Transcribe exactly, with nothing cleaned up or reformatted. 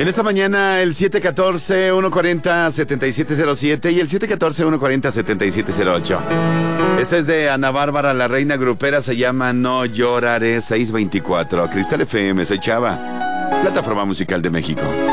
En esta mañana el siete uno cuatro, uno cuatro cero, siete siete cero siete y el siete uno cuatro, uno cuatro cero, siete siete cero ocho. Esta es de Ana Bárbara, la reina grupera, se llama No Lloraré. Seis veinticuatro. Cristal F M, soy Chava, plataforma musical de México.